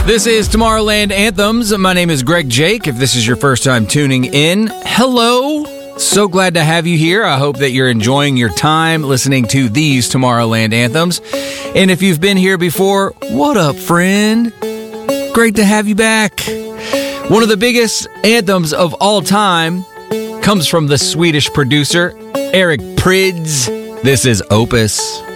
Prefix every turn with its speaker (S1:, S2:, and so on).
S1: This is Tomorrowland Anthems. My name is Greg Jake. If this is your first time tuning in, hello. So glad to have you here. I hope that you're enjoying your time listening to these Tomorrowland Anthems. And if you've been here before, what up, friend? Great to have you back. One of the biggest anthems of all time comes from the Swedish producer, Eric Prydz. This is Opus.